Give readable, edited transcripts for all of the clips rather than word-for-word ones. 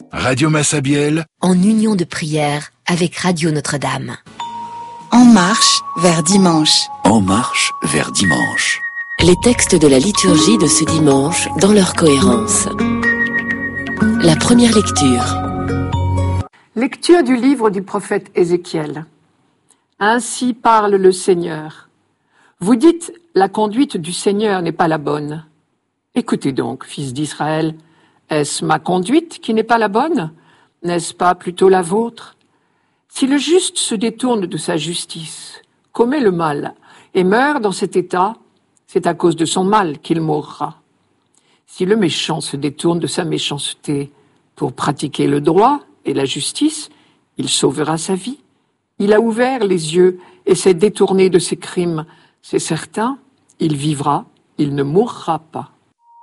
Radio Massabielle, en union de prière avec Radio Notre-Dame. En marche vers dimanche. En marche vers dimanche. Les textes de la liturgie de ce dimanche dans leur cohérence. La première lecture. Lecture du livre du prophète Ézéchiel. Ainsi parle le Seigneur. Vous dites, la conduite du Seigneur n'est pas la bonne. Écoutez donc, fils d'Israël, est-ce ma conduite qui n'est pas la bonne? N'est-ce pas plutôt la vôtre? Si le juste se détourne de sa justice, commet le mal et meurt dans cet état, c'est à cause de son mal qu'il mourra. Si le méchant se détourne de sa méchanceté pour pratiquer le droit et la justice, il sauvera sa vie. Il a ouvert les yeux et s'est détourné de ses crimes. C'est certain, il vivra, il ne mourra pas.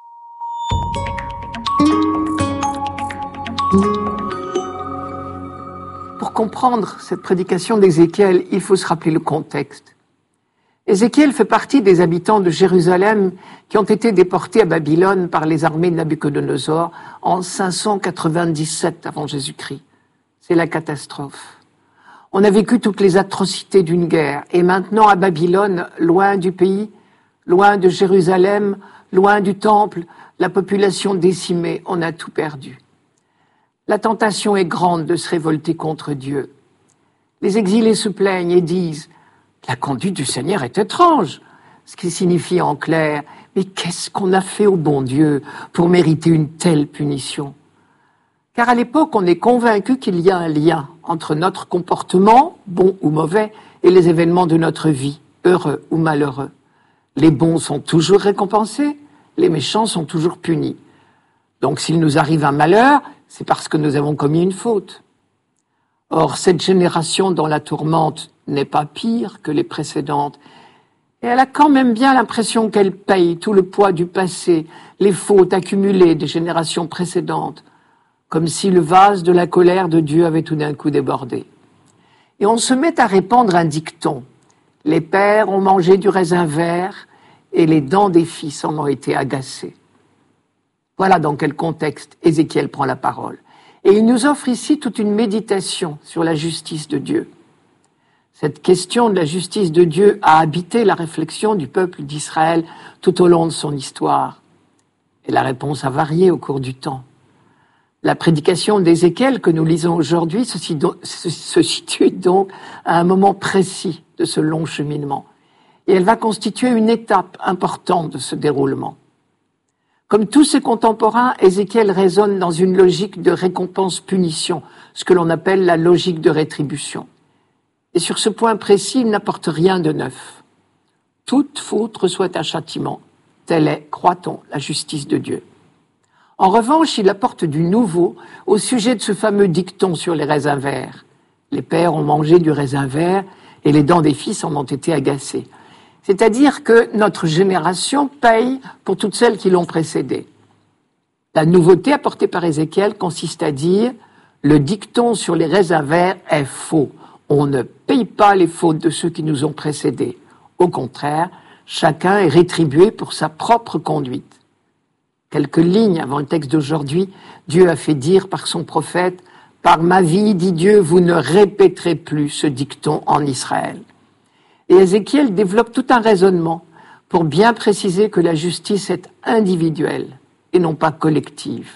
Pour comprendre cette prédication d'Ézéchiel, il faut se rappeler le contexte. Ézéchiel fait partie des habitants de Jérusalem qui ont été déportés à Babylone par les armées de Nabuchodonosor en 597 avant Jésus-Christ. C'est la catastrophe. On a vécu toutes les atrocités d'une guerre et maintenant à Babylone, loin du pays, loin de Jérusalem, loin du temple, la population décimée, on a tout perdu. La tentation est grande de se révolter contre Dieu. Les exilés se plaignent et disent « La conduite du Seigneur est étrange », ce qui signifie en clair « Mais qu'est-ce qu'on a fait au bon Dieu pour mériter une telle punition ?» Car à l'époque, on est convaincu qu'il y a un lien entre notre comportement, bon ou mauvais, et les événements de notre vie, heureux ou malheureux. Les bons sont toujours récompensés, les méchants sont toujours punis. Donc s'il nous arrive un malheur, c'est parce que nous avons commis une faute. Or, cette génération dont la tourmente n'est pas pire que les précédentes, et elle a quand même bien l'impression qu'elle paye tout le poids du passé, les fautes accumulées des générations précédentes, comme si le vase de la colère de Dieu avait tout d'un coup débordé. Et on se met à répandre un dicton. Les pères ont mangé du raisin vert et les dents des fils en ont été agacées. Voilà dans quel contexte Ézéchiel prend la parole. Et il nous offre ici toute une méditation sur la justice de Dieu. Cette question de la justice de Dieu a habité la réflexion du peuple d'Israël tout au long de son histoire. Et la réponse a varié au cours du temps. La prédication d'Ézéchiel que nous lisons aujourd'hui se situe donc à un moment précis de ce long cheminement. Et elle va constituer une étape importante de ce déroulement. Comme tous ses contemporains, Ézéchiel raisonne dans une logique de récompense-punition, ce que l'on appelle la logique de rétribution. Et sur ce point précis, il n'apporte rien de neuf. Toute faute reçoit un châtiment. Telle est, croit-on, la justice de Dieu. En revanche, il apporte du nouveau au sujet de ce fameux dicton sur les raisins verts. Les pères ont mangé du raisin vert et les dents des fils en ont été agacées. C'est-à-dire que notre génération paye pour toutes celles qui l'ont précédée. La nouveauté apportée par Ézéchiel consiste à dire « Le dicton sur les raisins verts est faux. On ne paye pas les fautes de ceux qui nous ont précédés. Au contraire, chacun est rétribué pour sa propre conduite. » Quelques lignes avant le texte d'aujourd'hui, Dieu a fait dire par son prophète « Par ma vie, dit Dieu, vous ne répéterez plus ce dicton en Israël. » Et Ézéchiel développe tout un raisonnement pour bien préciser que la justice est individuelle et non pas collective.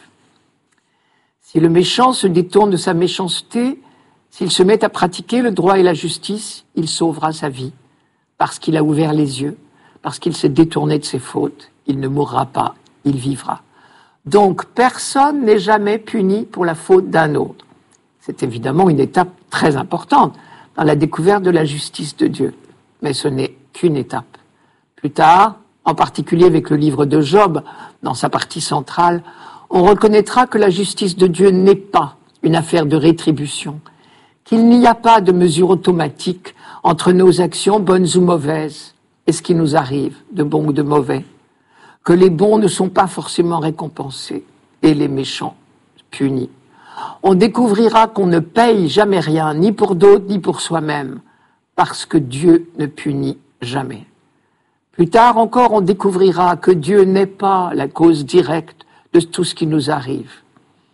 Si le méchant se détourne de sa méchanceté, s'il se met à pratiquer le droit et la justice, il sauvera sa vie, parce qu'il a ouvert les yeux, parce qu'il s'est détourné de ses fautes, il ne mourra pas, il vivra. Donc personne n'est jamais puni pour la faute d'un autre. C'est évidemment une étape très importante dans la découverte de la justice de Dieu. Mais ce n'est qu'une étape. Plus tard, en particulier avec le livre de Job, dans sa partie centrale, on reconnaîtra que la justice de Dieu n'est pas une affaire de rétribution, qu'il n'y a pas de mesure automatique entre nos actions bonnes ou mauvaises et ce qui nous arrive, de bon ou de mauvais, que les bons ne sont pas forcément récompensés et les méchants punis. On découvrira qu'on ne paye jamais rien, ni pour d'autres, ni pour soi-même, parce que Dieu ne punit jamais. Plus tard encore, on découvrira que Dieu n'est pas la cause directe de tout ce qui nous arrive.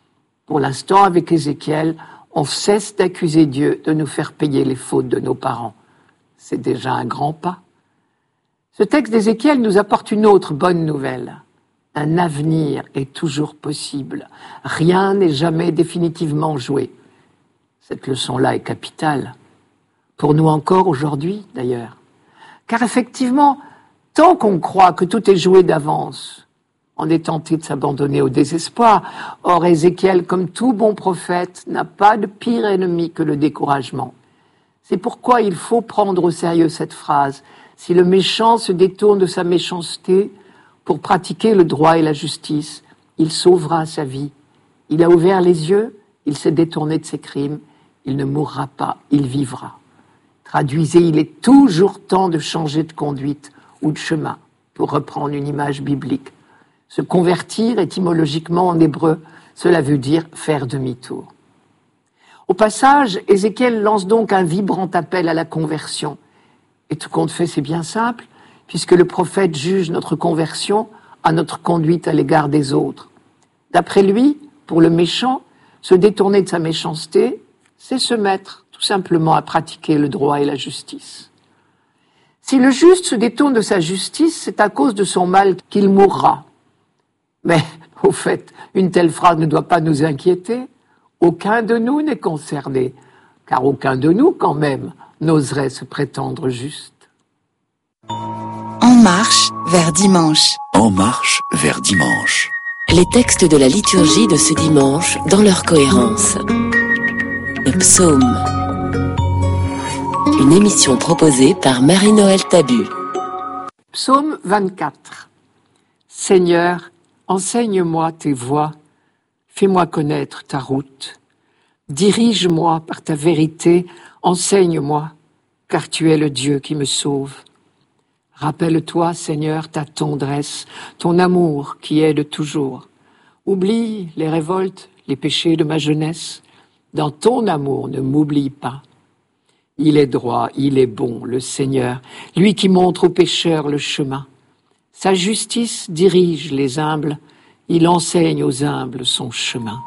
Pour l'instant, avec Ézéchiel, on cesse d'accuser Dieu de nous faire payer les fautes de nos parents. C'est déjà un grand pas. Ce texte d'Ézéchiel nous apporte une autre bonne nouvelle. Un avenir est toujours possible. Rien n'est jamais définitivement joué. Cette leçon-là est capitale. Pour nous encore aujourd'hui, d'ailleurs. Car effectivement, tant qu'on croit que tout est joué d'avance, on est tenté de s'abandonner au désespoir. Or, Ézéchiel, comme tout bon prophète, n'a pas de pire ennemi que le découragement. C'est pourquoi il faut prendre au sérieux cette phrase. Si le méchant se détourne de sa méchanceté pour pratiquer le droit et la justice, il sauvera sa vie. Il a ouvert les yeux, il s'est détourné de ses crimes, il ne mourra pas, il vivra. Traduisez, il est toujours temps de changer de conduite ou de chemin, pour reprendre une image biblique. Se convertir, étymologiquement en hébreu, cela veut dire faire demi-tour. Au passage, Ézéchiel lance donc un vibrant appel à la conversion. Et tout compte fait, c'est bien simple, puisque le prophète juge notre conversion à notre conduite à l'égard des autres. D'après lui, pour le méchant, se détourner de sa méchanceté, c'est se mettre tout simplement à pratiquer le droit et la justice. Si le juste se détourne de sa justice, c'est à cause de son mal qu'il mourra. Mais, au fait, une telle phrase ne doit pas nous inquiéter. Aucun de nous n'est concerné, car aucun de nous, quand même, n'oserait se prétendre juste. En marche vers dimanche. En marche vers dimanche. Les textes de la liturgie de ce dimanche dans leur cohérence. Le psaume. Une émission proposée par Marie-Noël Tabu. Psaume 24. Seigneur, enseigne-moi tes voies, fais-moi connaître ta route. Dirige-moi par ta vérité, enseigne-moi, car tu es le Dieu qui me sauve. Rappelle-toi, Seigneur, ta tendresse, ton amour qui est de toujours. Oublie les révoltes, les péchés de ma jeunesse. Dans ton amour, ne m'oublie pas. Il est droit, il est bon, le Seigneur, lui qui montre aux pécheurs le chemin. Sa justice dirige les humbles, il enseigne aux humbles son chemin.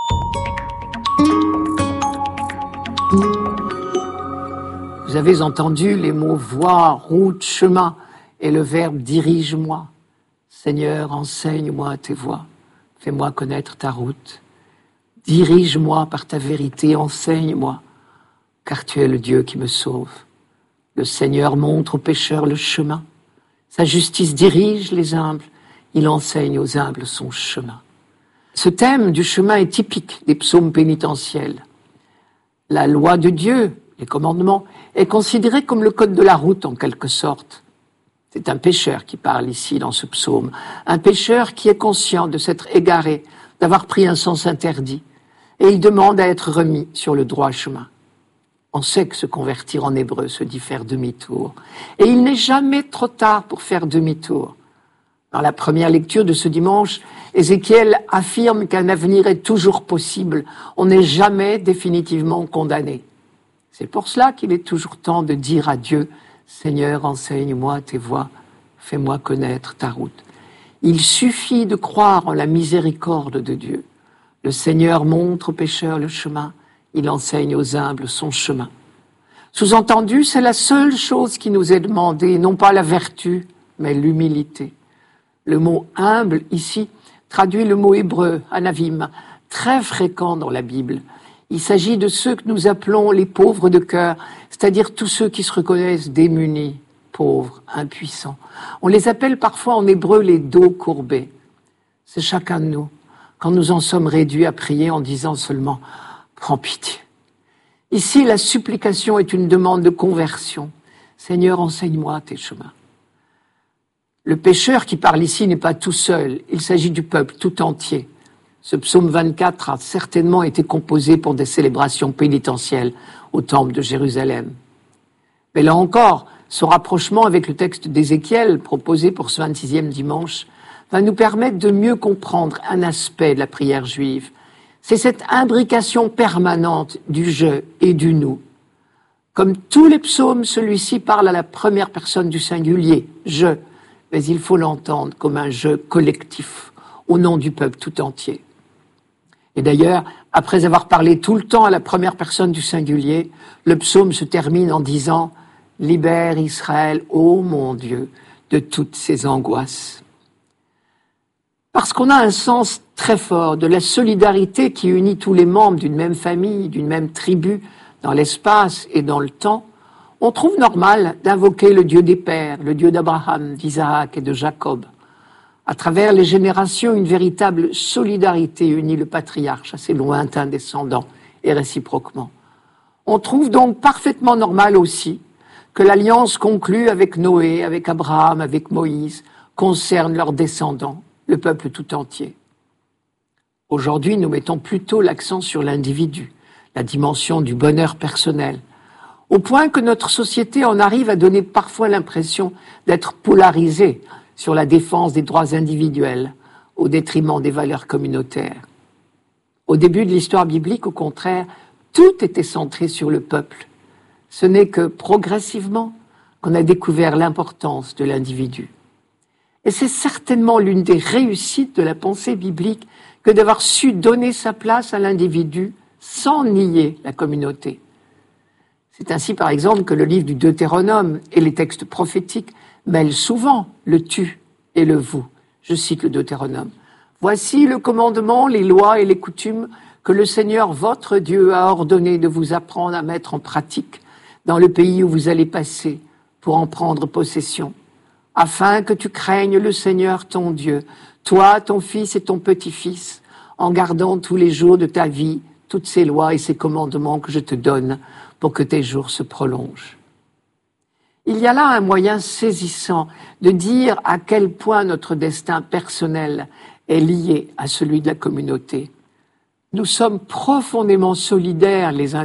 Vous avez entendu les mots voie, route, chemin et le verbe dirige-moi. Seigneur, enseigne-moi tes voies, fais-moi connaître ta route. Dirige-moi par ta vérité, enseigne-moi, car tu es le Dieu qui me sauve. Le Seigneur montre aux pécheurs le chemin. Sa justice dirige les humbles, il enseigne aux humbles son chemin. Ce thème du chemin est typique des psaumes pénitentiels. La loi de Dieu, les commandements, est considérée comme le code de la route en quelque sorte. C'est un pécheur qui parle ici dans ce psaume, un pécheur qui est conscient de s'être égaré, d'avoir pris un sens interdit, et il demande à être remis sur le droit chemin. On sait que se convertir en hébreu se dit faire demi-tour. Et il n'est jamais trop tard pour faire demi-tour. Dans la première lecture de ce dimanche, Ézéchiel affirme qu'un avenir est toujours possible. On n'est jamais définitivement condamné. C'est pour cela qu'il est toujours temps de dire à Dieu, « Seigneur, enseigne-moi tes voies, fais-moi connaître ta route. » Il suffit de croire en la miséricorde de Dieu. Le Seigneur montre aux pécheurs le chemin. Il enseigne aux humbles son chemin. Sous-entendu, c'est la seule chose qui nous est demandée, non pas la vertu, mais l'humilité. Le mot « humble » ici traduit le mot hébreu, anavim, très fréquent dans la Bible. Il s'agit de ceux que nous appelons les pauvres de cœur, c'est-à-dire tous ceux qui se reconnaissent démunis, pauvres, impuissants. On les appelle parfois en hébreu les dos courbés. C'est chacun de nous, quand nous en sommes réduits à prier en disant seulement « Prends pitié ». Ici, la supplication est une demande de conversion. Seigneur, enseigne-moi tes chemins. Le pécheur qui parle ici n'est pas tout seul, il s'agit du peuple tout entier. Ce psaume 24 a certainement été composé pour des célébrations pénitentielles au temple de Jérusalem. Mais là encore, ce rapprochement avec le texte d'Ézéchiel proposé pour ce 26e dimanche va nous permettre de mieux comprendre un aspect de la prière juive. C'est cette imbrication permanente du « je » et du « nous ». Comme tous les psaumes, celui-ci parle à la première personne du singulier, « je », mais il faut l'entendre comme un « je » collectif, au nom du peuple tout entier. Et d'ailleurs, après avoir parlé tout le temps à la première personne du singulier, le psaume se termine en disant « Libère Israël, ô mon Dieu, de toutes ses angoisses ». Parce qu'on a un sens très fort de la solidarité qui unit tous les membres d'une même famille, d'une même tribu, dans l'espace et dans le temps, on trouve normal d'invoquer le Dieu des pères, le Dieu d'Abraham, d'Isaac et de Jacob. À travers les générations, une véritable solidarité unit le patriarche à ses lointains descendants et réciproquement. On trouve donc parfaitement normal aussi que l'alliance conclue avec Noé, avec Abraham, avec Moïse, concerne leurs descendants, le peuple tout entier. Aujourd'hui, nous mettons plutôt l'accent sur l'individu, la dimension du bonheur personnel, au point que notre société en arrive à donner parfois l'impression d'être polarisée sur la défense des droits individuels au détriment des valeurs communautaires. Au début de l'histoire biblique, au contraire, tout était centré sur le peuple. Ce n'est que progressivement qu'on a découvert l'importance de l'individu. Et c'est certainement l'une des réussites de la pensée biblique que d'avoir su donner sa place à l'individu sans nier la communauté. C'est ainsi, par exemple, que le livre du Deutéronome et les textes prophétiques mêlent souvent le tu et le vous. Je cite le Deutéronome. « Voici le commandement, les lois et les coutumes que le Seigneur votre Dieu a ordonné de vous apprendre à mettre en pratique dans le pays où vous allez passer pour en prendre possession, afin que tu craignes le Seigneur ton Dieu, toi, ton fils et ton petit-fils, en gardant tous les jours de ta vie toutes ces lois et ces commandements que je te donne pour que tes jours se prolongent. » Il y a là un moyen saisissant de dire à quel point notre destin personnel est lié à celui de la communauté. Nous sommes profondément solidaires les uns